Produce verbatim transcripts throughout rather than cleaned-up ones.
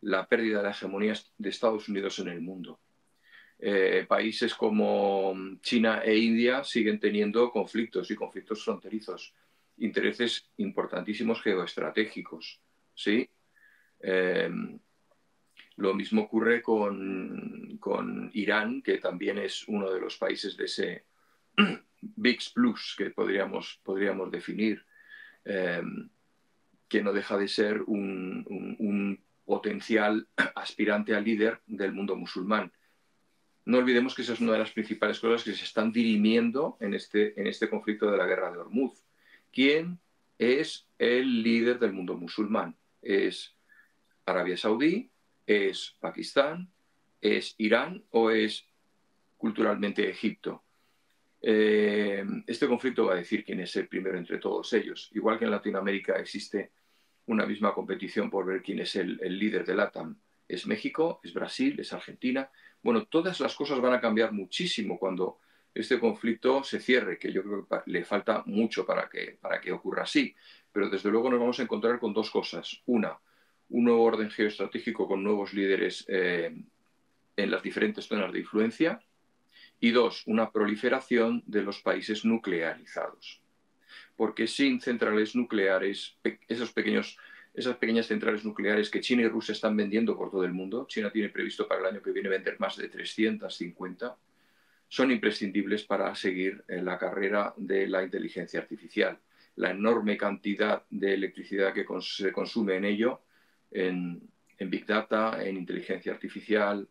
la pérdida de la hegemonía de Estados Unidos en el mundo. Eh, países como China e India siguen teniendo conflictos y conflictos fronterizos, intereses importantísimos geoestratégicos, ¿sí? Eh, lo mismo ocurre con, con Irán, que también es uno de los países de ese B R I C S Plus que podríamos, podríamos definir, eh, que no deja de ser un, un, un potencial aspirante a líder del mundo musulmán. No olvidemos que esa es una de las principales cosas que se están dirimiendo en este, en este conflicto de la guerra de Hormuz. ¿Quién es el líder del mundo musulmán? ¿Es Arabia Saudí? ¿Es Pakistán? ¿Es Irán? ¿O es culturalmente Egipto? Eh, este conflicto va a decir quién es el primero entre todos ellos. Igual que en Latinoamérica existe una misma competición por ver quién es el, el líder de LATAM. ¿Es México? ¿Es Brasil? ¿Es Argentina? Bueno, todas las cosas van a cambiar muchísimo cuando este conflicto se cierre, que yo creo que le falta mucho para que, para que ocurra así. Pero desde luego nos vamos a encontrar con dos cosas. Una, un nuevo orden geoestratégico con nuevos líderes eh, en las diferentes zonas de influencia. Y dos, una proliferación de los países nuclearizados. Porque sin centrales nucleares, esos pequeños, esas pequeñas centrales nucleares que China y Rusia están vendiendo por todo el mundo, China tiene previsto para el año que viene vender más de trescientas cincuenta, son imprescindibles para seguir en la carrera de la inteligencia artificial. La enorme cantidad de electricidad que se consume en ello, en, en Big Data, en inteligencia artificial,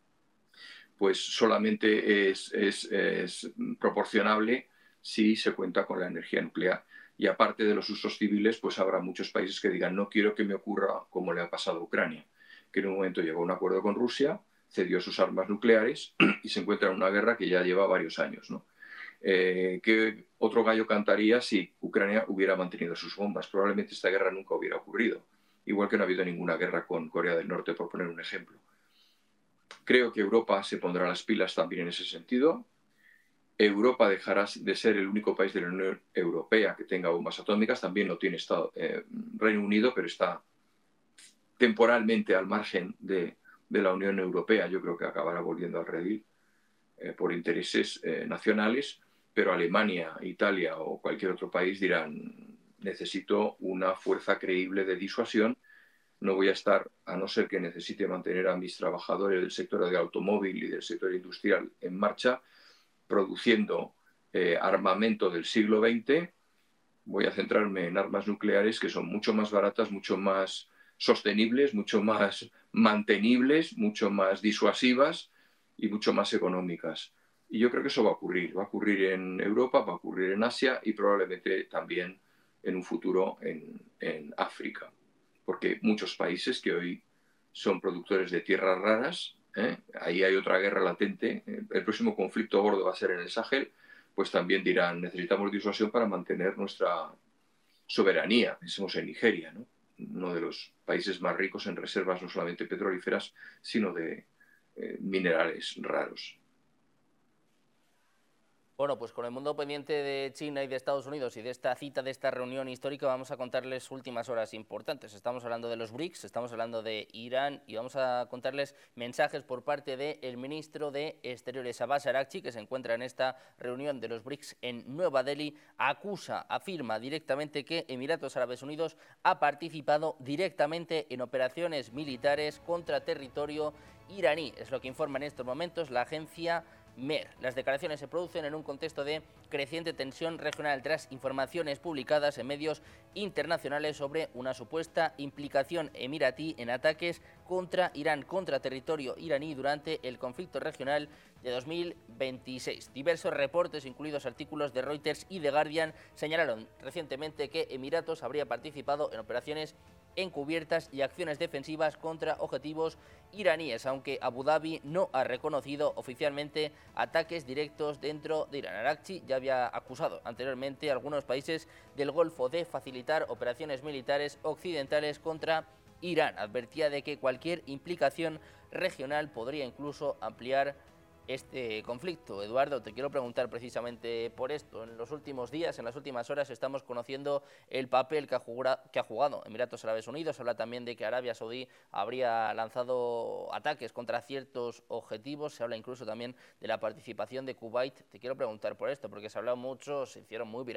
pues solamente es, es, es proporcionable si se cuenta con la energía nuclear. Y aparte de los usos civiles, pues habrá muchos países que digan no quiero que me ocurra como le ha pasado a Ucrania, que en un momento llegó a un acuerdo con Rusia, cedió sus armas nucleares y se encuentra en una guerra que ya lleva varios años, ¿no? Eh, ¿Qué otro gallo cantaría si Ucrania hubiera mantenido sus bombas? Probablemente esta guerra nunca hubiera ocurrido, igual que no ha habido ninguna guerra con Corea del Norte, por poner un ejemplo. Creo que Europa se pondrá las pilas también en ese sentido. Europa dejará de ser el único país de la Unión Europea que tenga bombas atómicas. También lo tiene Estado, eh, Reino Unido, pero está temporalmente al margen de, de la Unión Europea. Yo creo que acabará volviendo al redil eh, por intereses eh, nacionales, pero Alemania, Italia o cualquier otro país dirán necesito una fuerza creíble de disuasión. No voy a estar, a no ser que necesite mantener a mis trabajadores del sector del automóvil y del sector industrial en marcha, produciendo eh, armamento del siglo veinte, voy a centrarme en armas nucleares que son mucho más baratas, mucho más sostenibles, mucho más mantenibles, mucho más disuasivas y mucho más económicas. Y yo creo que eso va a ocurrir. Va a ocurrir en Europa, va a ocurrir en Asia y probablemente también en un futuro en, en África. Porque muchos países que hoy son productores de tierras raras, ¿eh? Ahí hay otra guerra latente, el próximo conflicto gordo va a ser en el Sahel, pues también dirán, necesitamos disuasión para mantener nuestra soberanía. Pensemos en Nigeria, ¿no? Uno de los países más ricos en reservas no solamente petrolíferas, sino de eh, minerales raros. Bueno, pues con el mundo pendiente de China y de Estados Unidos y de esta cita, de esta reunión histórica, vamos a contarles últimas horas importantes. Estamos hablando de los B R I C S, estamos hablando de Irán y vamos a contarles mensajes por parte del ministro de Exteriores, Abbas Araghchi, que se encuentra en esta reunión de los B R I C S en Nueva Delhi. Acusa, afirma directamente que Emiratos Árabes Unidos ha participado directamente en operaciones militares contra territorio iraní. Es lo que informa en estos momentos la agencia MER. Las declaraciones se producen en un contexto de creciente tensión regional tras informaciones publicadas en medios internacionales sobre una supuesta implicación emiratí en ataques contra Irán, contra territorio iraní durante el conflicto regional de dos mil veintiséis. Diversos reportes, incluidos artículos de Reuters y The Guardian, señalaron recientemente que Emiratos habría participado en operaciones encubiertas y acciones defensivas contra objetivos iraníes, aunque Abu Dhabi no ha reconocido oficialmente ataques directos dentro de Irán. Araghchi ya había acusado anteriormente a algunos países del Golfo de facilitar operaciones militares occidentales contra Irán. Advertía de que cualquier implicación regional podría incluso ampliar este conflicto. Eduardo, te quiero preguntar precisamente por esto. En los últimos días, en las últimas horas, estamos conociendo el papel que ha jugado, que ha jugado Emiratos Árabes Unidos. Se habla también de que Arabia Saudí habría lanzado ataques contra ciertos objetivos. Se habla incluso también de la participación de Kuwait. Te quiero preguntar por esto, porque se ha hablado mucho, se hicieron muy virales